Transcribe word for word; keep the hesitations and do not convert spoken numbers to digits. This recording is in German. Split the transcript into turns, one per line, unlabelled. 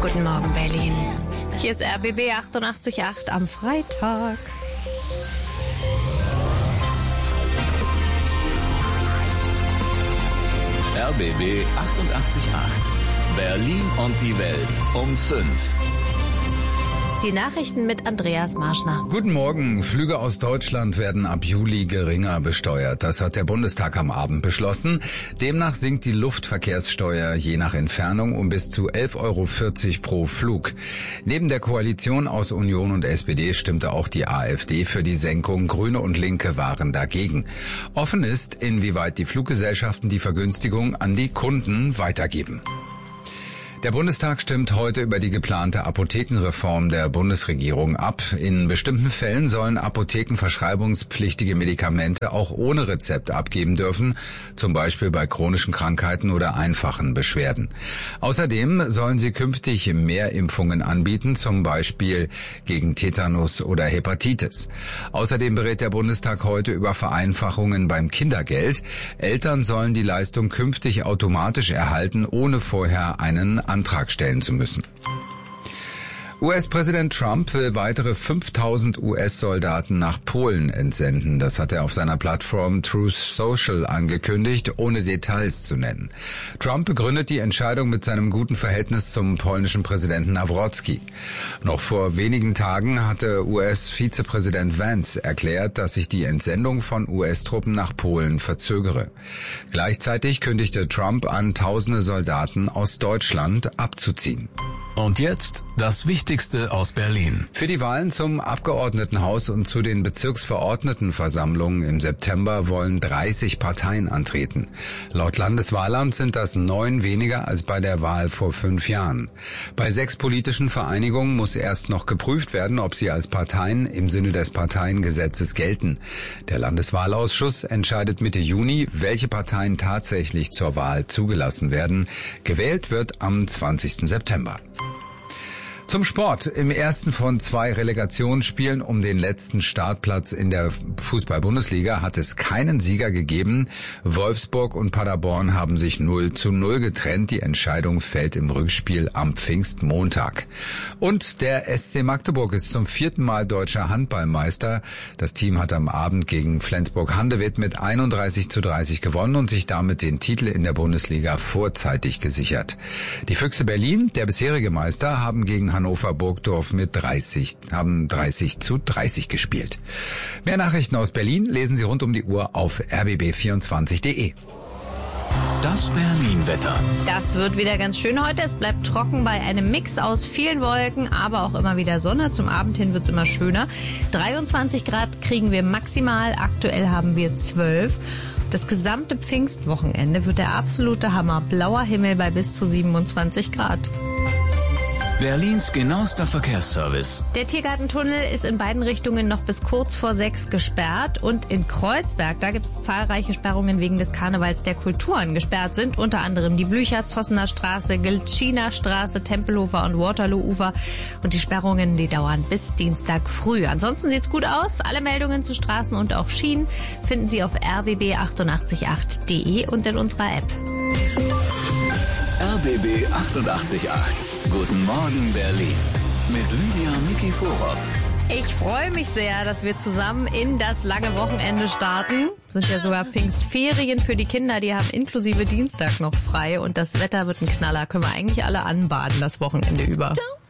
Guten Morgen, Berlin. Hier ist R B B achtundachtzig Komma acht am Freitag.
R B B achtundachtzig Komma acht. Berlin und die Welt um fünf.
Die Nachrichten mit Andreas Marschner.
Guten Morgen. Flüge aus Deutschland werden ab Juli geringer besteuert. Das hat der Bundestag am Abend beschlossen. Demnach sinkt die Luftverkehrssteuer je nach Entfernung um bis zu elf Euro vierzig pro Flug. Neben der Koalition aus Union und S P D stimmte auch die AfD für die Senkung. Grüne und Linke waren dagegen. Offen ist, inwieweit die Fluggesellschaften die Vergünstigung an die Kunden weitergeben. Der Bundestag stimmt heute über die geplante Apothekenreform der Bundesregierung ab. In bestimmten Fällen sollen Apotheken verschreibungspflichtige Medikamente auch ohne Rezept abgeben dürfen, zum Beispiel bei chronischen Krankheiten oder einfachen Beschwerden. Außerdem sollen sie künftig mehr Impfungen anbieten, zum Beispiel gegen Tetanus oder Hepatitis. Außerdem berät der Bundestag heute über Vereinfachungen beim Kindergeld. Eltern sollen die Leistung künftig automatisch erhalten, ohne vorher einen Antrag stellen zu müssen. U S-Präsident Trump will weitere fünftausend U S-Soldaten nach Polen entsenden. Das hat er auf seiner Plattform Truth Social angekündigt, ohne Details zu nennen. Trump begründet die Entscheidung mit seinem guten Verhältnis zum polnischen Präsidenten Nawrocki. Noch vor wenigen Tagen hatte U S-Vizepräsident Vance erklärt, dass sich die Entsendung von U S-Truppen nach Polen verzögere. Gleichzeitig kündigte Trump an, tausende Soldaten aus Deutschland abzuziehen.
Und jetzt das Wichtigste aus Berlin.
Für die Wahlen zum Abgeordnetenhaus und zu den Bezirksverordnetenversammlungen im September wollen dreißig Parteien antreten. Laut Landeswahlamt sind das neun weniger als bei der Wahl vor fünf Jahren. Bei sechs politischen Vereinigungen muss erst noch geprüft werden, ob sie als Parteien im Sinne des Parteiengesetzes gelten. Der Landeswahlausschuss entscheidet Mitte Juni, welche Parteien tatsächlich zur Wahl zugelassen werden. Gewählt wird am zwanzigsten September. Zum Sport. Im ersten von zwei Relegationsspielen um den letzten Startplatz in der Fußball-Bundesliga hat es keinen Sieger gegeben. Wolfsburg und Paderborn haben sich null zu null getrennt. Die Entscheidung fällt im Rückspiel am Pfingstmontag. Und der S C Magdeburg ist zum vierten Mal deutscher Handballmeister. Das Team hat am Abend gegen Flensburg-Handewitt mit einunddreißig zu dreißig gewonnen und sich damit den Titel in der Bundesliga vorzeitig gesichert. Die Füchse Berlin, der bisherige Meister, haben gegen Hannover Burgdorf mit dreißig, haben dreißig zu dreißig gespielt. Mehr Nachrichten aus Berlin lesen Sie rund um die Uhr auf r b b vierundzwanzig punkt de.
Das Berlin-Wetter.
Das wird wieder ganz schön heute. Es bleibt trocken bei einem Mix aus vielen Wolken, aber auch immer wieder Sonne. Zum Abend hin wird es immer schöner. dreiundzwanzig Grad kriegen wir maximal. Aktuell haben wir zwölf. Das gesamte Pfingstwochenende wird der absolute Hammer. Blauer Himmel bei bis zu siebenundzwanzig Grad.
Berlins genauester Verkehrsservice.
Der Tiergartentunnel ist in beiden Richtungen noch bis kurz vor sechs gesperrt. Und in Kreuzberg, da gibt es zahlreiche Sperrungen wegen des Karnevals der Kulturen. Gesperrt sind unter anderem die Blücher, Zossener Straße, Giltschiner Straße, Tempelhofer und Waterloo-Ufer. Und die Sperrungen, die dauern bis Dienstag früh. Ansonsten sieht's gut aus. Alle Meldungen zu Straßen und auch Schienen finden Sie auf r b b achtundachtzig Komma acht punkt de und in unserer App.
R B B achtundachtzig Komma acht. Guten Morgen Berlin mit Lydia Nikiforow.
Ich freue mich sehr, dass wir zusammen in das lange Wochenende starten. Sind ja sogar Pfingstferien für die Kinder, die haben inklusive Dienstag noch frei und das Wetter wird ein Knaller. Können wir eigentlich alle anbaden das Wochenende über.